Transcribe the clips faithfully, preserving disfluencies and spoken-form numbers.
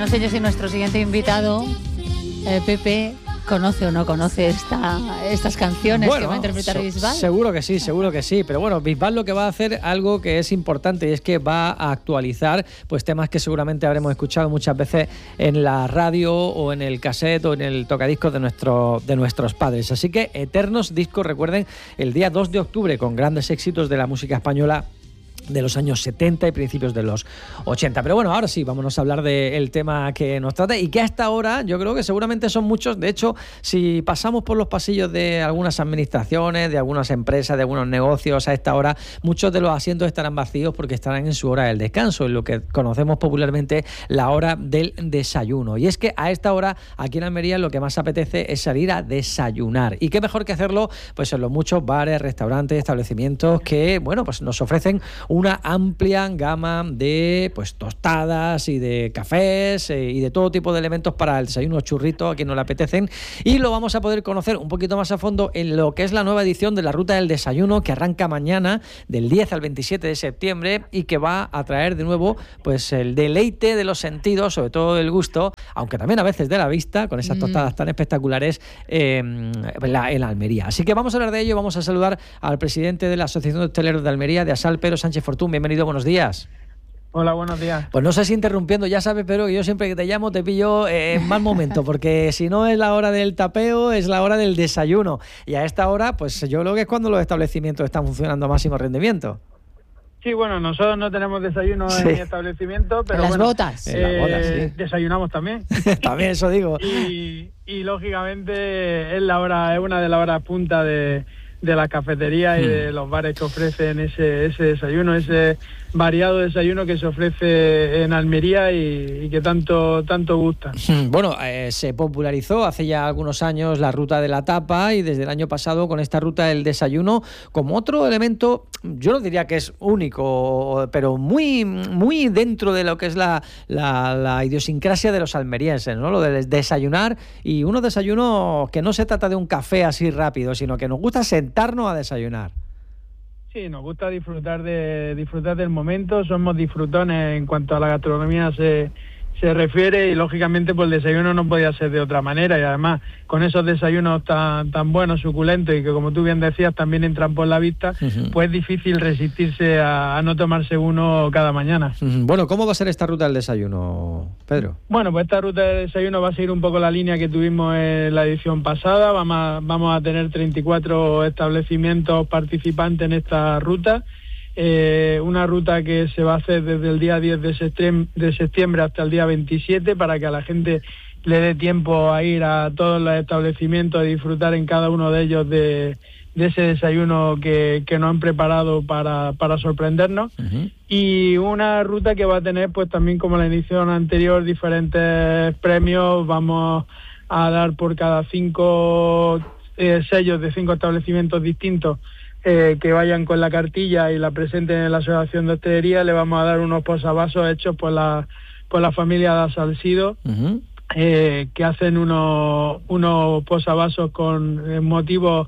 No sé yo si nuestro siguiente invitado, eh, Pepe, conoce o no conoce esta, estas canciones bueno, que va a interpretar so, Bisbal. Seguro que sí, seguro que sí. Pero bueno, Bisbal lo que va a hacer algo que es importante y es que va a actualizar pues temas que seguramente habremos escuchado muchas veces en la radio o en el cassette o en el tocadiscos de, nuestro, de nuestros padres. Así que Eternos Discos, recuerden, el día dos de octubre con grandes éxitos de la música española de los años setenta y principios de los ochenta. Pero bueno, ahora sí, vámonos a hablar del tema que nos trata y que a esta hora yo creo que seguramente son muchos. De hecho, si pasamos por los pasillos de algunas administraciones, de algunas empresas, de algunos negocios a esta hora, muchos de los asientos estarán vacíos porque estarán en su hora del descanso, en lo que conocemos popularmente la hora del desayuno. Y es que a esta hora, aquí en Almería, lo que más apetece es salir a desayunar. Y qué mejor que hacerlo pues en los muchos bares, restaurantes, establecimientos que, bueno, pues nos ofrecen una amplia gama de pues tostadas y de cafés eh, y de todo tipo de elementos para el desayuno, churritos a quien no le apetecen, y lo vamos a poder conocer un poquito más a fondo en lo que es la nueva edición de la Ruta del Desayuno, que arranca mañana del diez al veintisiete de septiembre y que va a traer de nuevo pues el deleite de los sentidos, sobre todo del gusto, aunque también a veces de la vista, con esas tostadas mm. tan espectaculares eh, en, la, en Almería. Así que vamos a hablar de ello, vamos a saludar al presidente de la Asociación de Hosteleros de Almería, de Asal, Pedro Sánchez Fortún. Bienvenido, buenos días. Hola, buenos días. Pues no sé si interrumpiendo, ya sabes, pero yo siempre que te llamo te pillo en mal momento, porque si no es la hora del tapeo, es la hora del desayuno. Y a esta hora, pues yo creo que es cuando los establecimientos están funcionando a máximo rendimiento. Sí, bueno, nosotros no tenemos desayuno sí. en mi establecimiento, pero las bueno, botas. Eh, las botas, sí. desayunamos también. También eso digo. Y, y lógicamente es la hora, es una de las horas punta de de las cafeterías y de los bares que ofrecen ese ese desayuno, ese variado desayuno que se ofrece en Almería y, y que tanto tanto gusta. Bueno, eh, se popularizó hace ya algunos años la ruta de la tapa y desde el año pasado con esta ruta del desayuno como otro elemento, yo no diría que es único, pero muy muy dentro de lo que es la, la, la idiosincrasia de los almerienses, ¿no? Lo de desayunar, y unos desayunos que no se trata de un café así rápido, sino que nos gusta sentarnos a desayunar. Sí, nos gusta disfrutar de disfrutar del momento, somos disfrutones en cuanto a la gastronomía se, se refiere, y lógicamente pues el desayuno no podía ser de otra manera, y además con esos desayunos tan tan buenos, suculentos, y que como tú bien decías también entran por la vista, uh-huh. pues es difícil resistirse a, a no tomarse uno cada mañana. Uh-huh. Bueno, ¿cómo va a ser esta ruta del desayuno, Pedro? Bueno, pues esta ruta del desayuno va a seguir un poco la línea que tuvimos en la edición pasada. Vamos a, vamos a tener treinta y cuatro establecimientos participantes en esta ruta. Eh, una ruta que se va a hacer desde el día diez de septiembre, de septiembre hasta el día veintisiete, para que a la gente le dé tiempo a ir a todos los establecimientos y disfrutar en cada uno de ellos de, de ese desayuno que, que nos han preparado para, para sorprendernos. Uh-huh. Y una ruta que va a tener, pues también como la edición anterior, diferentes premios. Vamos a dar por cada cinco eh, sellos de cinco establecimientos distintos Eh, que vayan con la cartilla y la presenten en la Asociación de Hostelería, le vamos a dar unos posavasos hechos por la por la familia de Salcido, uh-huh. eh, que hacen unos unos posavasos con eh, motivos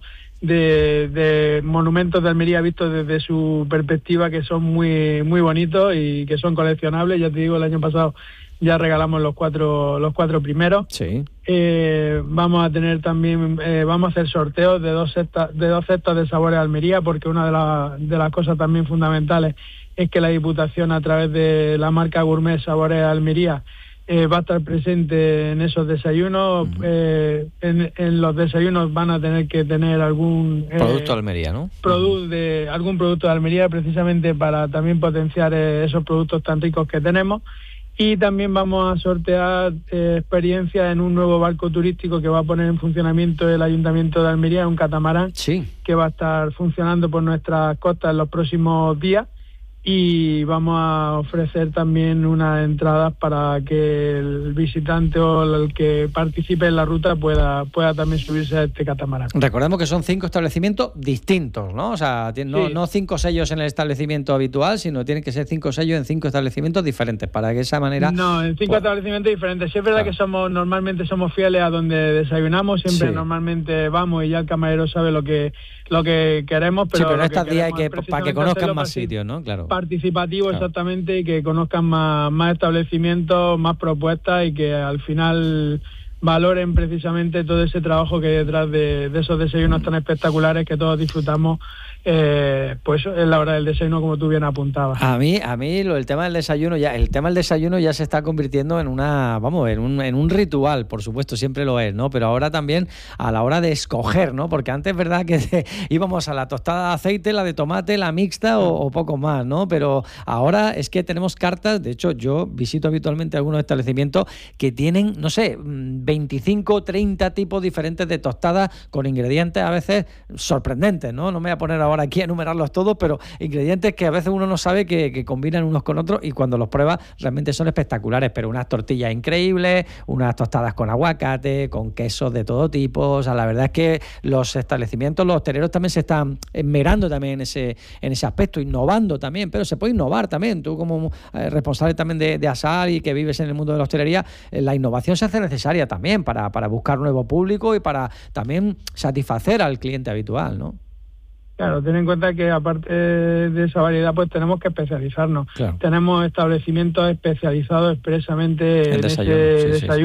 de, de monumentos de Almería vistos desde su perspectiva, que son muy muy bonitos y que son coleccionables. Ya te digo, el año pasado ya regalamos los cuatro los cuatro primeros. Sí. Eh, vamos a tener también eh, vamos a hacer sorteos de dos cestas de dos cestas de sabores de Almería, porque una de, la, de las cosas también fundamentales es que la Diputación, a través de la marca Gourmet Sabores de Almería, eh, va a estar presente en esos desayunos. Uh-huh. eh, en, en los desayunos van a tener que tener algún eh, producto de Almería, ¿no? Produ- de, algún producto de Almería, precisamente para también potenciar eh, esos productos tan ricos que tenemos. Y también vamos a sortear eh, experiencias en un nuevo barco turístico que va a poner en funcionamiento el Ayuntamiento de Almería, un catamarán, sí. que va a estar funcionando por nuestras costas en los próximos días. Y vamos a ofrecer también unas entradas para que el visitante o el que participe en la ruta pueda pueda también subirse a este catamarán. Recordemos que son cinco establecimientos distintos, ¿no? O sea, no, sí. no cinco sellos en el establecimiento habitual, sino tienen que ser cinco sellos en cinco establecimientos diferentes, para que de esa manera... No, en cinco pues... establecimientos diferentes. Sí es verdad, claro, que somos normalmente somos fieles a donde desayunamos, siempre sí. normalmente vamos y ya el camarero sabe lo que lo que queremos, pero... Sí, pero en estos días hay que, para que conozcan más sitios, ¿no? Claro. participativo, claro. exactamente, y que conozcan más, más establecimientos, más propuestas y que al final valoren precisamente todo ese trabajo que hay detrás de, de esos desayunos tan espectaculares que todos disfrutamos, eh, pues en la hora del desayuno, como tú bien apuntabas. A mí, a mí lo, el tema del desayuno ya, el tema del desayuno ya se está convirtiendo en una, vamos, en un, en un ritual, por supuesto, siempre lo es, ¿no? Pero ahora también a la hora de escoger, ¿no? Porque antes es verdad que te, íbamos a la tostada de aceite, la de tomate, la mixta o, o poco más, ¿no? Pero ahora es que tenemos cartas, de hecho yo visito habitualmente algunos establecimientos que tienen, no sé, veinticinco, treinta tipos diferentes de tostadas con ingredientes a veces sorprendentes, ¿no? No me voy a poner ahora aquí a enumerarlos todos, pero ingredientes que a veces uno no sabe que, que combinan unos con otros y cuando los pruebas realmente son espectaculares, pero unas tortillas increíbles, unas tostadas con aguacate, con quesos de todo tipo. O sea, la verdad es que los establecimientos, los hosteleros también se están esmerando también en ese, en ese aspecto, innovando también, pero se puede innovar también. Tú como eh, responsable también de, de Asal y que vives en el mundo de la hostelería, eh, la innovación se hace necesaria también para, para buscar nuevo público y para también satisfacer al cliente habitual, ¿no? Claro, ten en cuenta que aparte de esa variedad, pues tenemos que especializarnos. Claro. Tenemos establecimientos especializados expresamente El en desayuno, ese sí, sí, desayuno.